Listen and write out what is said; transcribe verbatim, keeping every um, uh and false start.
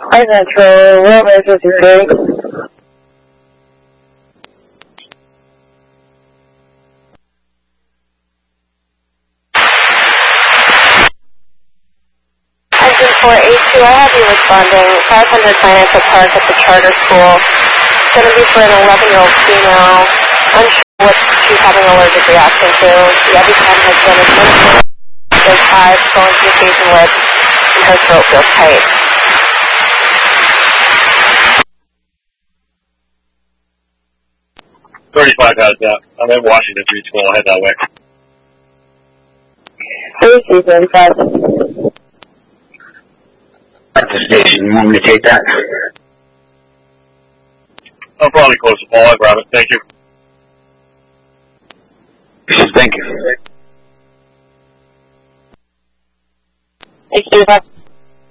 I Central, what message is today? Engine four eight two, I have you responding. five hundred Financial Park at the charter school. It's going to be for an eleven-year-old female. Unsure what she's having an allergic reaction to. The EpiPen has been administered. There's hives, swollen to the face and lips, and her throat feels tight. thirty-five has that. I'm in Washington Street School. I'll head that way. thirty-two thirty-five. At the station, you want me to take that? I'm probably close to Paul. I'll grab it. Thank you. Thank you. thirty-two thirty-five.